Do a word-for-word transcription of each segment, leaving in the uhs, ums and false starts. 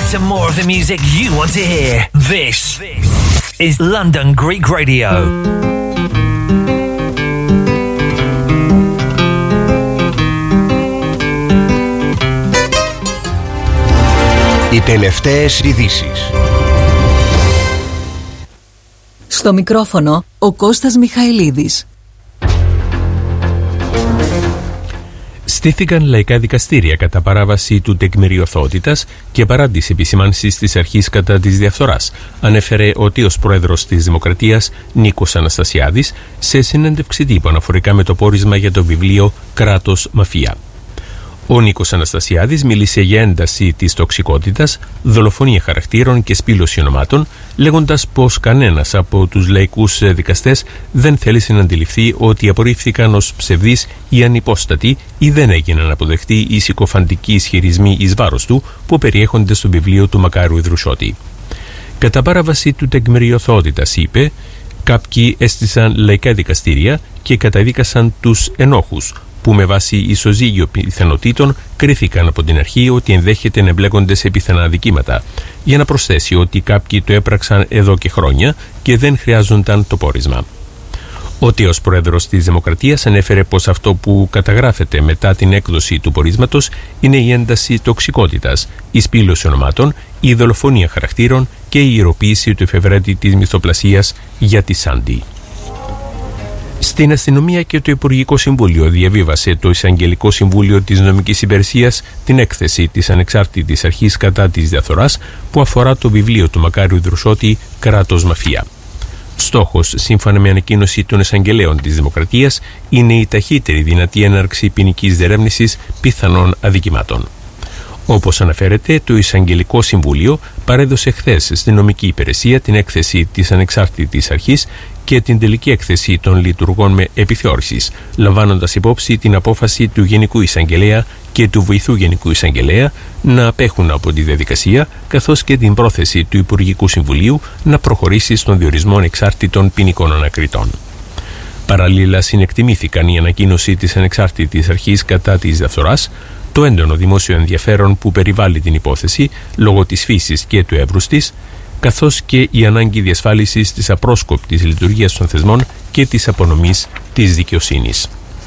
some more of the music you want to hear. This is London Greek Radio. Οι τελευταίες ειδήσεις. Στο μικρόφωνο ο Κώστας Μιχαηλίδης. Στήθηκαν λαϊκά δικαστήρια κατά παράβαση του τεκμηριωθότητας και παρά τις επισημάνσεις της αρχής κατά της διαφθοράς, ανέφερε ο τύος πρόεδρος της Δημοκρατίας Νίκος Αναστασιάδης σε συνέντευξη τύπου αναφορικά με το πόρισμα για το βιβλίο «Κράτος Μαφία». Ο Νίκος Αναστασιάδης μίλησε για ένταση της τοξικότητας, δολοφονία χαρακτήρων και σπήλωση ονομάτων, λέγοντας πως κανένας από τους λαϊκούς δικαστές δεν θέλησε να αντιληφθεί ότι απορρίφθηκαν ως ψευδείς ή ανυπόστατοι ή δεν έγιναν αποδεκτοί οι συκοφαντικοί ισχυρισμοί εις βάρος του που περιέχονται στο βιβλίο του Μακάριου Ιδρουσιώτη. Κατά παράβαση του τεκμηριωθότητας, είπε, κάποιοι έστησαν λαϊκά δικαστήρια και καταδίκασαν τους ενόχους, που με βάση ισοζύγιο πιθανότητων κρίθηκαν από την αρχή ότι ενδέχεται να εμπλέκονται σε πιθανά αδικήματα, για να προσθέσει ότι κάποιοι το έπραξαν εδώ και χρόνια και δεν χρειάζονταν το πόρισμα. Ο τύος πρόεδρος της Δημοκρατίας ανέφερε πως αυτό που καταγράφεται μετά την έκδοση του πορίσματος είναι η ένταση τοξικότητας, η σπήλωση ονομάτων, η δολοφονία χαρακτήρων και η ιεροποίηση του εφευρέτη της μυθοπλασίας για τη Σάντι. Στην αστυνομία και το Υπουργικό Συμβούλιο διαβίβασε το Εισαγγελικό Συμβούλιο της Νομικής Υπηρεσίας την έκθεση της Ανεξάρτητης Αρχής κατά της Διαφθοράς που αφορά το βιβλίο του Μακάριου Ιδρουσιώτη «Κράτος Μαφία». Στόχος, σύμφωνα με ανακοίνωση των εισαγγελέων της Δημοκρατίας, είναι η ταχύτερη δυνατή έναρξη ποινικής διερεύνησης πιθανών αδικημάτων. Όπως αναφέρεται, το Εισαγγελικό Συμβούλιο παρέδωσε χθες στην Νομική Υπηρεσία την έκθεση της Ανεξάρτητης Αρχής και την τελική έκθεση των λειτουργών με επιθεώρησης, λαμβάνοντας υπόψη την απόφαση του Γενικού Εισαγγελέα και του Βοηθού Γενικού Εισαγγελέα να απέχουν από τη διαδικασία, καθώς και την πρόθεση του Υπουργικού Συμβουλίου να προχωρήσει στον διορισμό ανεξάρτητων ποινικών ανακριτών. Παραλλήλα, συνεκτιμήθηκαν η ανακοίνωση της Ανεξάρτητης Αρχής κατά της Διαφθοράς, το έντονο δημόσιο ενδιαφέρον που περιβάλλει την υπόθεση λόγω της φύσης και του εύρους της, καθώς και η ανάγκη διασφάλισης της απρόσκοπτης λειτουργίας των θεσμών και της απονομής της δικαιοσύνης.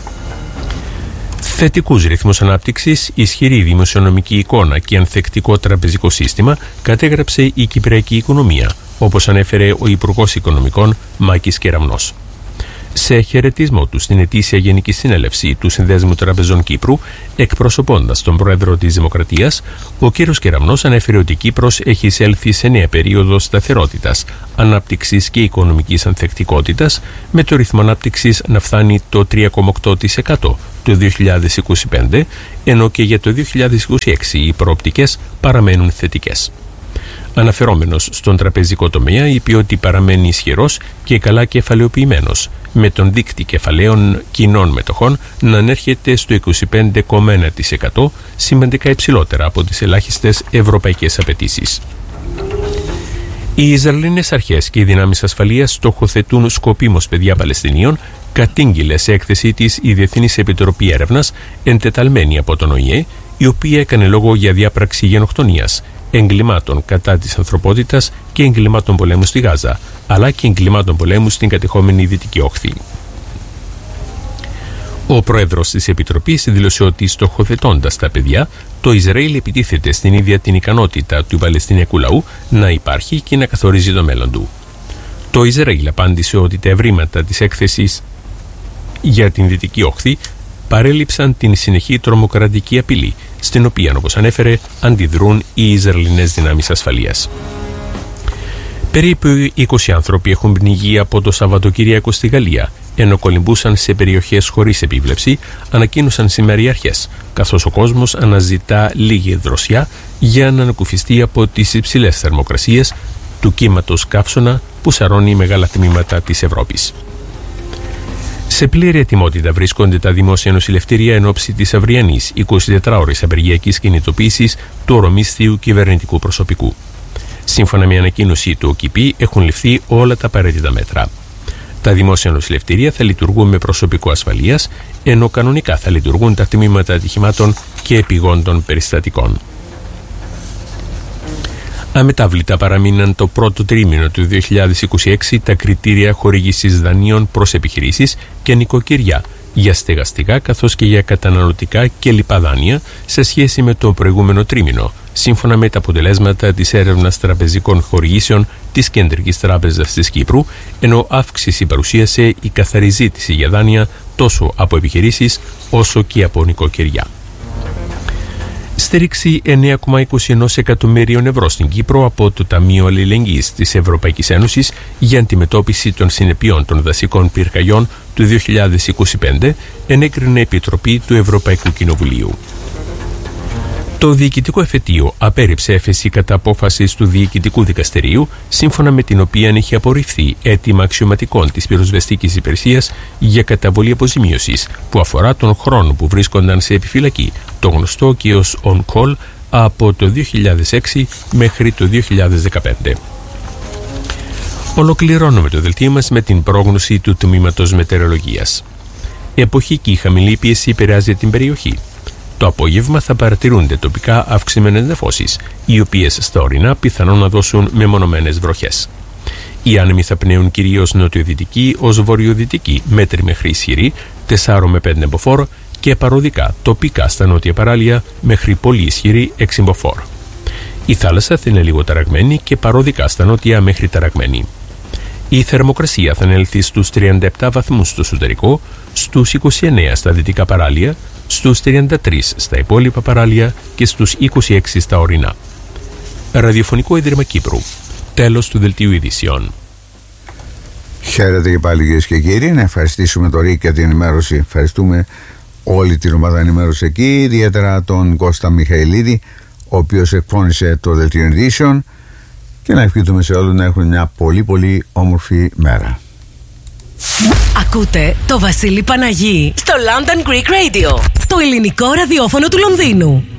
Θετικούς ρυθμούς ανάπτυξης, ισχυρή δημοσιονομική εικόνα και ανθεκτικό τραπεζικό σύστημα κατέγραψε η κυπριακή οικονομία, όπως ανέφερε ο Υπουργός Οικονομικών Μάκης Κεραμνός. Σε χαιρετισμό του στην ετήσια Γενική Συνέλευση του Συνδέσμου Τραπεζών Κύπρου, εκπροσωπώντας τον Πρόεδρο της Δημοκρατίας, ο κ. Κεραμνός ανέφερε ότι η Κύπρος έχει εισέλθει σε νέα περίοδο σταθερότητας, ανάπτυξης και οικονομικής ανθεκτικότητας, με το ρυθμό ανάπτυξης να φτάνει το τρία κόμμα οκτώ τοις εκατό το δύο χιλιάδες είκοσι πέντε, ενώ και για το δύο χιλιάδες είκοσι έξι οι προοπτικές παραμένουν θετικές. Αναφερόμενος στον τραπεζικό τομέα, είπε ότι παραμένει ισχυρός και καλά κεφαλαιοποιημένος, με τον δείκτη κεφαλαίων κοινών μετοχών να ανέρχεται στο είκοσι πέντε κόμμα ένα τοις εκατό, σημαντικά υψηλότερα από τις ελάχιστες ευρωπαϊκές απαιτήσεις. Οι Ισραηλινές αρχές και οι δυνάμεις ασφαλείας στοχοθετούν σκοπίμως παιδιά Παλαιστινίων, κατήγγειλε σε έκθεσή της η Διεθνής Επιτροπή Έρευνας, εντεταλμένη από τον Ο Η Ε, η οποία έκανε λόγο για διάπραξη γενοκτονίας, εγκλημάτων κατά της ανθρωπότητας και εγκλημάτων πολέμου στη Γάζα, αλλά και εγκλημάτων πολέμου στην κατεχόμενη Δυτική Όχθη. Ο πρόεδρος της Επιτροπής δήλωσε ότι στοχοθετώντας τα παιδιά, το Ισραήλ επιτίθεται στην ίδια την ικανότητα του Παλαιστινιακού λαού να υπάρχει και να καθορίζει το μέλλον του. Το Ισραήλ απάντησε ότι τα ευρήματα της έκθεσης για την Δυτική Όχθη παρέλειψαν την συνεχή τρομοκρατική απειλή, στην οποία, όπως ανέφερε, αντιδρούν οι Ισραηλινές δυνάμεις ασφαλείας. Περίπου είκοσι άνθρωποι έχουν πνιγεί από το Σαββατοκύριακο στη Γαλλία, ενώ κολυμπούσαν σε περιοχές χωρίς επίβλεψη, ανακοίνωσαν σήμερα οι αρχές, καθώς ο κόσμος αναζητά λίγη δροσιά για να ανακουφιστεί από τις υψηλές θερμοκρασίες του κύματος καύσωνα που σαρώνει μεγάλα τμήματα της Ευρώπης. Σε πλήρη ετοιμότητα βρίσκονται τα δημόσια νοσηλευτήρια εν ώψη της αυριανής εικοσιτετράωρης απεργιακής κινητοποίησης του ορομίσθιου κυβερνητικού προσωπικού. Σύμφωνα με ανακοίνωση του ΟΚΙΠΗ, έχουν ληφθεί όλα τα απαραίτητα μέτρα. Τα δημόσια νοσηλευτήρια θα λειτουργούν με προσωπικό ασφαλείας, ενώ κανονικά θα λειτουργούν τα τμήματα ατυχημάτων και επιγόντων περιστατικών. Αμετάβλητα παραμείναν το πρώτο τρίμηνο του δύο χιλιάδες είκοσι έξι τα κριτήρια χορήγησης δανείων προς επιχειρήσεις και νοικοκυριά για στεγαστικά καθώς και για καταναλωτικά και λοιπά δάνεια σε σχέση με το προηγούμενο τρίμηνο, σύμφωνα με τα αποτελέσματα της έρευνας τραπεζικών χορηγήσεων της Κεντρικής Τράπεζας της Κύπρου, ενώ αύξηση παρουσίασε η καθαρή ζήτηση για δάνεια τόσο από επιχειρήσεις όσο και από νοικοκυριά. Στήριξη εννέα κόμμα είκοσι ένα εκατομμύριων ευρώ στην Κύπρο από το Ταμείο Αλληλεγγύης της Ευρωπαϊκής Ένωσης για αντιμετώπιση των συνεπειών των δασικών πυρκαγιών του δύο χιλιάδες είκοσι πέντε ενέκρινε Επιτροπή του Ευρωπαϊκού Κοινοβουλίου. Το Διοικητικό Εφετείο απέρριψε έφεση κατά απόφασης του Διοικητικού Δικαστηρίου, σύμφωνα με την οποία έχει απορριφθεί αίτημα αξιωματικών της πυροσβεστικής υπηρεσίας για καταβολή αποζημίωσης που αφορά τον χρόνο που βρίσκονταν σε επιφυλακή, το γνωστό και ως on-call, από το δύο χιλιάδες έξι μέχρι το δύο χιλιάδες δεκαπέντε. Ολοκληρώνουμε το δελτίο μας με την πρόγνωση του Τμήματος Μετεωρολογίας. Εποχική χαμηλή πίεση επηρεάζει την περιοχή. Το απόγευμα θα παρατηρούνται τοπικά αυξημένες νεφώσεις, οι οποίες στα ορεινά πιθανόν να δώσουν μεμονωμένες βροχές. Οι άνεμοι θα πνέουν κυρίως νοτιοδυτική ως βορειοδυτική, μέτρη μέχρι ισχυρή, τέσσερα με πέντε μποφόρ και παροδικά τοπικά στα νότια παράλια μέχρι πολύ ισχυρή έξι μποφόρ. Η θάλασσα θα είναι λίγο ταραγμένη και παροδικά στα νότια μέχρι ταραγμένη. Η θερμοκρασία θα ανέλθει στους τριάντα επτά βαθμούς στο εσωτερικό, στους είκοσι εννέα στα δυτικά παράλια, στους τριάντα τρία στα υπόλοιπα παράλια και στους είκοσι έξι στα ορεινά. Ραδιοφωνικό Ίδρυμα Κύπρου. Τέλος του δελτίου ειδήσεων. Χαίρετε και πάλι, κυρίες και κύριοι. Να ευχαριστήσουμε τον Ρίκ για την ενημέρωση. Ευχαριστούμε όλη την ομάδα ενημέρωση εκεί, ιδιαίτερα τον Κώστα Μιχαηλίδη, ο οποίος εκφώνησε το δελτίο ειδήσεων, και να ευχηθούμε σε όλους να έχουν μια πολύ πολύ όμορφη μέρα. Ακούτε το Βασίλη Παναγί στο London Greek Radio, το ελληνικό ραδιόφωνο του Λονδίνου.